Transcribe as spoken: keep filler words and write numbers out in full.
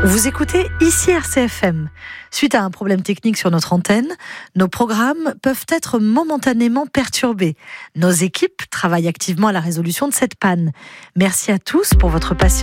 Vous écoutez ici R C F M. Suite à un problème technique sur notre antenne, nos programmes peuvent être momentanément perturbés. Nos équipes travaillent activement à la résolution de cette panne. Merci à tous pour votre patience.